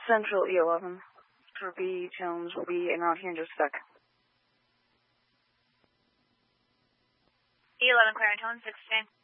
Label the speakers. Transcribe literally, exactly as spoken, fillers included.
Speaker 1: Central E eleven. For B, Jones will be en route here in just a sec.
Speaker 2: E eleven, clear on tone, sixteen.